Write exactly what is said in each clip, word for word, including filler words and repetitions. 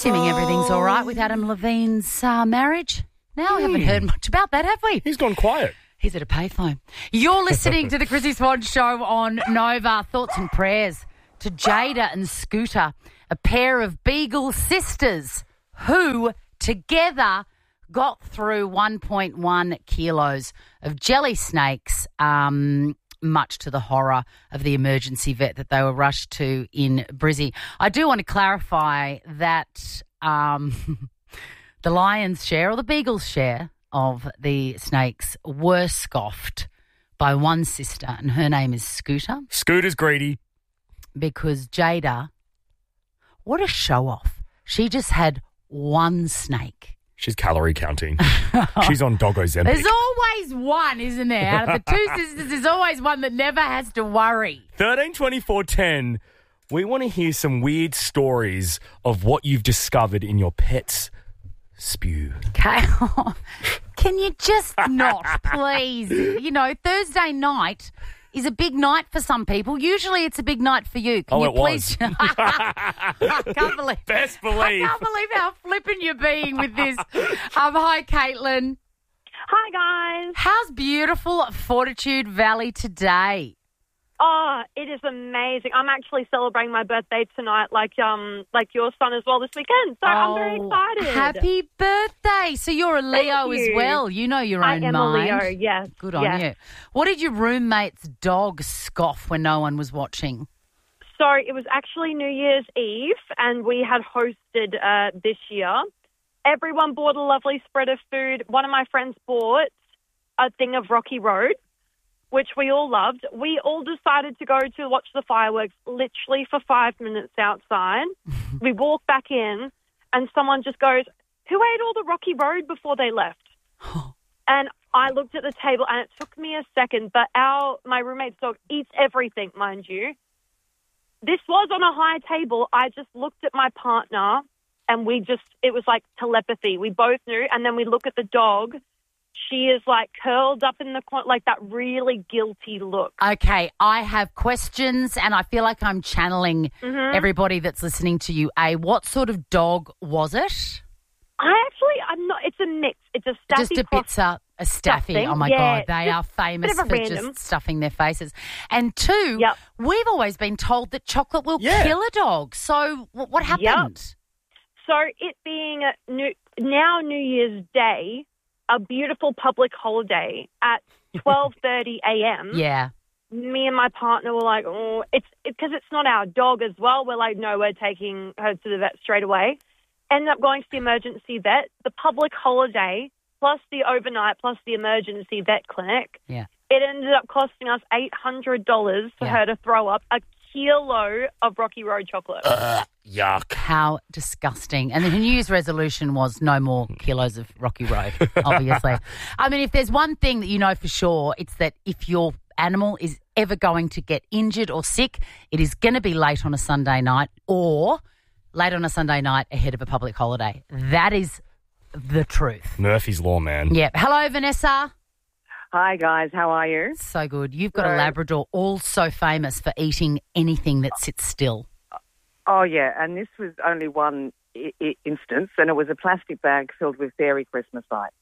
Assuming everything's all right with Adam Levine's uh, marriage. Now, we haven't heard much about that, have we? He's gone quiet. He's at a payphone. You're listening to the Chrissy Swan Show on Nova. Thoughts and prayers to Jada and Scooter, a pair of Beagle sisters who together got through one point one kilos of jelly snakes, um, much to the horror of the emergency vet that they were rushed to in Brizzy. I do want to clarify that um, the lion's share or the beagle's share of the snakes were scoffed by one sister, and her name is Scooter. Scooter's greedy. Because Jada, what a show-off. She just had one snake. She's calorie counting. She's on Dog Ozempic. There's always one, isn't there? Out of the two sisters, there's always one that never has to worry. thirteen twenty-four ten, we want to hear some weird stories of what you've discovered in your pet's spew. Okay. Can you just not, please? You know, Thursday night is a big night for some people. Usually it's a big night for you. Can oh, you it please? was. I can't believe. Best believe. I can't believe how flippant you're being with this. Um, hi, Caitlin. Hi, guys. How's beautiful Fortitude Valley today? Oh, it is amazing. I'm actually celebrating my birthday tonight, like um, like your son as well this weekend. So oh, I'm very excited. Happy birthday! So you're a Leo Thank you. as well. You know your I own am mind. a Leo. Yes. Good on yes. you. What did your roommate's dog scoff when no one was watching? So it was actually New Year's Eve, and we had hosted uh, this year. Everyone bought a lovely spread of food. One of my friends bought a thing of Rocky Road, which we all loved. We all decided to go to watch the fireworks literally for five minutes outside. We walked back in, and someone just goes, who ate all the Rocky Road before they left? And I looked at the table, and it took me a second, but our my roommate's dog eats everything, mind you. This was on a high table. I just looked at my partner, and we just, it was like telepathy. We both knew, and then we look at the dog. She is like curled up in the corner, like that really guilty look. Okay, I have questions, and I feel like I'm channeling Mm-hmm. everybody that's listening to you. A, what sort of dog was it? I actually, I'm not, it's a mix. It's a staffy Just a cross. pizza, a staffy. stuffing. Oh, my Yeah, God. They just are famous bit of a for random. just stuffing their faces. And two, Yep. we've always been told that chocolate will Yeah. kill a dog. So wh- what happened? So it being a new, now New Year's Day, a beautiful public holiday at twelve thirty a.m. Yeah. Me and my partner were like, oh, it's because it, it's not our dog as well. We're like, no, we're taking her to the vet straight away. Ended up going to the emergency vet. The public holiday plus the overnight plus the emergency vet clinic. Yeah. It ended up costing us eight hundred dollars for Yeah. her to throw up a kilo of Rocky Road chocolate. Ugh, yuck. How disgusting. And the New Year's resolution was no more kilos of Rocky Road, obviously. I mean, if there's one thing that you know for sure, it's that if your animal is ever going to get injured or sick, it is going to be late on a Sunday night or late on a Sunday night ahead of a public holiday. That is the truth. Murphy's Law, man. Yep. Hello, Vanessa. Hi, guys. How are you? So good. You've got a Good. Labrador, also famous for eating anything that sits still. Oh, yeah. And this was only one I- I- instance, and it was a plastic bag filled with dairy Christmas lights.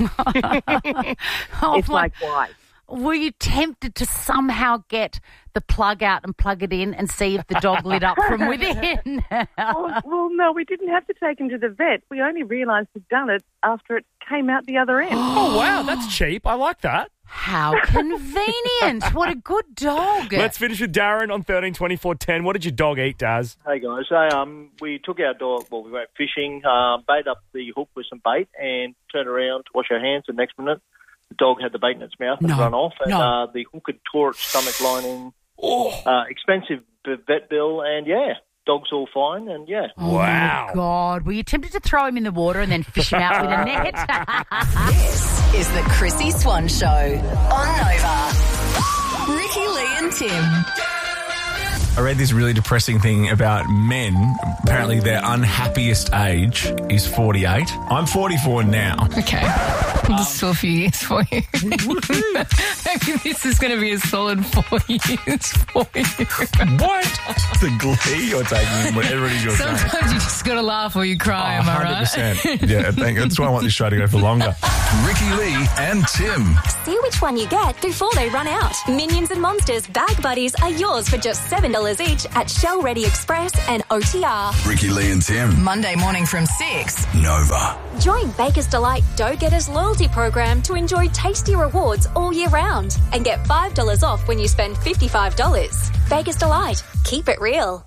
Oh, it's my- like white. Were you tempted to somehow get the plug out and plug it in and see if the dog lit up from within? well, well, no, we didn't have to take him to the vet. We only realised we'd done it after it came out the other end. Oh, wow, that's cheap. I like that. How convenient. What a good dog. Let's finish with Darren on thirteen twenty-four ten. What did your dog eat, Daz? Hey guys, so, um, we took our dog, well, we went fishing, um, bait up the hook with some bait and turned around to wash our hands. The next minute, the dog had the bait in its mouth and No, run off. And no. uh, the hook had tore its stomach lining. Oh, Uh, expensive b- vet bill, and yeah, dog's all fine, and yeah. Oh, wow. my God. Were you tempted to throw him in the water and then fish him out with a net? This is the Chrissy Swan Show on Nova. Ricky, Lee and Tim. I read this really depressing thing about men. Apparently their unhappiest age is forty-eight. I'm forty-four now. Okay. This is still a few years for you. Maybe this is going to be a solid four years for you. What? The glee you're taking in whatever it is you're saying. Sometimes you just got to laugh or you cry, Oh, am I one hundred right? percent. Yeah, thank, that's why I want this show to go for longer. Ricky Lee and Tim. See which one you get before they run out. Minions and Monsters Bag Buddies are yours for just seven dollars each at Shell Ready Express and O T R. Ricky Lee and Tim. Monday morning from six. Nova. Join Baker's Delight Dough Getters loyalty program to enjoy tasty rewards all year round and get five dollars off when you spend fifty-five dollars. Baker's Delight. Keep it real.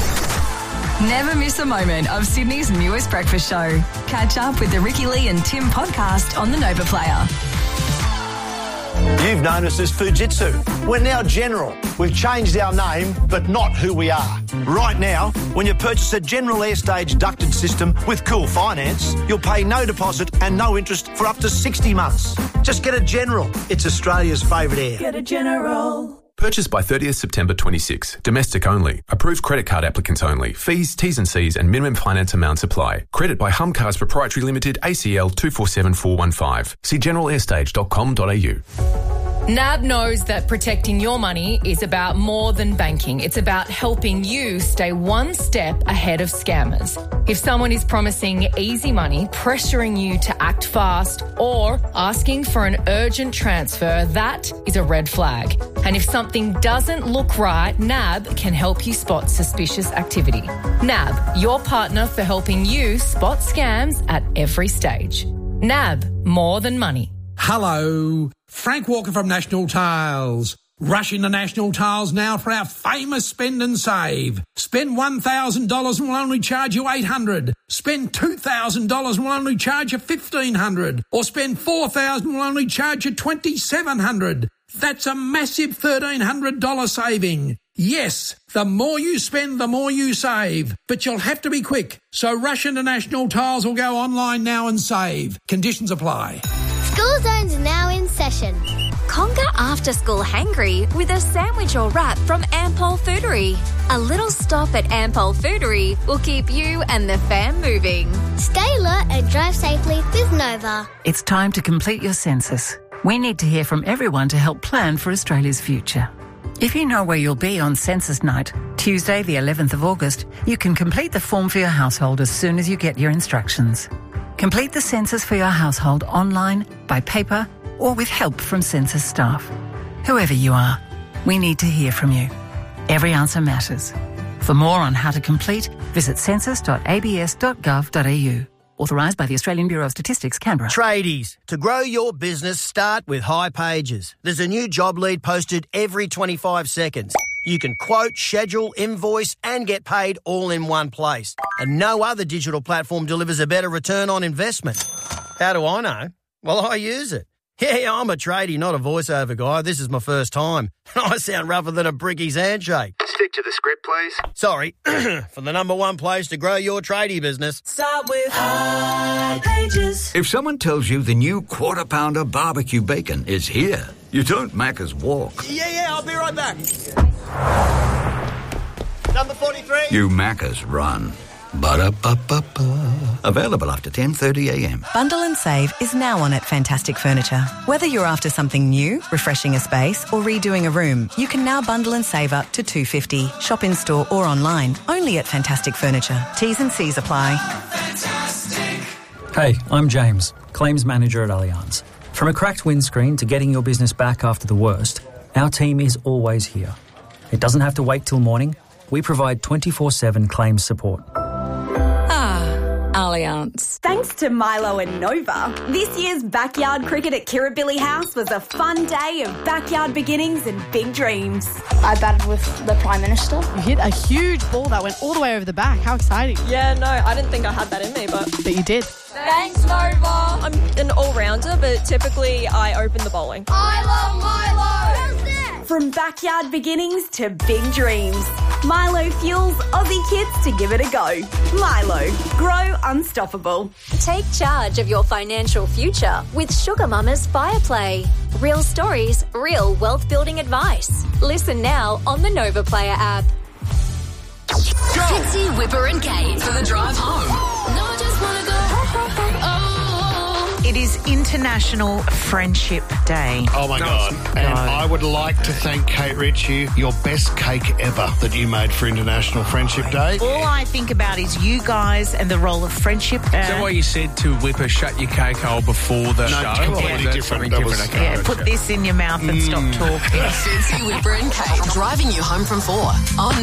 Never miss a moment of Sydney's newest breakfast show. Catch up with the Ricky Lee and Tim podcast on the Nova Player. You've known us as Fujitsu. We're now General. We've changed our name, but not who we are. Right now, when you purchase a General Airstage ducted system with Cool Finance, you'll pay no deposit and no interest for up to sixty months. Just get a General. It's Australia's favourite air. Get a General. Purchased by thirtieth September twenty-six. Domestic only. Approved credit card applicants only. Fees, T's and C's and minimum finance amounts apply. Credit by Hum Cars Proprietary Limited, A C L two four seven four one five. See general airstage dot com dot a u. N A B knows that protecting your money is about more than banking. It's about helping you stay one step ahead of scammers. If someone is promising easy money, pressuring you to act fast, or asking for an urgent transfer, that is a red flag. And if something doesn't look right, N A B can help you spot suspicious activity. N A B, your partner for helping you spot scams at every stage. N A B, more than money. Hello, Frank Walker from National Tiles. Rush into National Tiles now for our famous spend and save. Spend one thousand dollars and we'll only charge you eight hundred dollars. Spend two thousand dollars and we'll only charge you fifteen hundred dollars. Or spend four thousand dollars and we'll only charge you twenty-seven hundred dollars. That's a massive thirteen hundred dollars saving. Yes, the more you spend, the more you save. But you'll have to be quick. So rush into National Tiles or go online now and save. Conditions apply. School Zone's now in session. Conquer after-school hangry with a sandwich or wrap from Ampol Foodery. A little stop at Ampol Foodery will keep you and the fam moving. Stay alert and drive safely with Nova. It's time to complete your census. We need to hear from everyone to help plan for Australia's future. If you know where you'll be on census night, Tuesday the eleventh of August, you can complete the form for your household as soon as you get your instructions. Complete the census for your household online, by paper, or with help from census staff. Whoever you are, we need to hear from you. Every answer matters. For more on how to complete, visit census dot a b s dot gov dot a u. Authorised by the Australian Bureau of Statistics, Canberra. Tradies, to grow your business, start with High Pages. There's a new job lead posted every twenty-five seconds. You can quote, schedule, invoice and get paid all in one place. And no other digital platform delivers a better return on investment. How do I know? Well, I use it. Yeah, I'm a tradie, not a voiceover guy. This is my first time. I sound rougher than a brickie's handshake. Stick to the script, please. Sorry, for the number one place to grow your tradie business. Start with High Pages. If someone tells you the new Quarter Pounder barbecue bacon is here, you don't Macca's walk. Yeah, yeah, I'll be right back. Number forty-three. You Macca's run. Ba-da-ba-ba-ba. Available after ten thirty a m. Bundle and Save is now on at Fantastic Furniture. Whether you're after something new, refreshing a space, or redoing a room, you can now bundle and save up to two dollars fifty. Shop in store or online, only at Fantastic Furniture. T's and C's apply. Hey, I'm James, Claims Manager at Allianz. From a cracked windscreen to getting your business back after the worst, our team is always here. It doesn't have to wait till morning. We provide twenty-four seven claims support. Allianz. Thanks to Milo and Nova, this year's backyard cricket at Kirribilli House was a fun day of backyard beginnings and big dreams. I batted with the Prime Minister. You hit a huge ball that went all the way over the back. How exciting. Yeah, no, I didn't think I had that in me, but... But you did. Thanks, Nova. I'm an all-rounder, but typically I open the bowling. I love Milo! From backyard beginnings to big dreams, Milo fuels Aussie kids to give it a go. Milo, grow unstoppable. Take charge of your financial future with Sugar Mama's Fireplay. Real stories, real wealth building advice. Listen now on the Nova Player app. Fitzy, Whipper and Kate for the drive home. No, I just want to go home. It is International Friendship Day. Oh, my God. And I would like to thank Kate Ritchie, your best cake ever that you made for International Friendship Day. All I think about is you guys and the role of friendship. Is that why you said to Whipper, shut your cake hole before the No, show? completely Or was that different. something That was- different? Okay, Yeah, gotcha. put this in your mouth and stop talking. Fitzy, Whipper and Kate driving you home from four on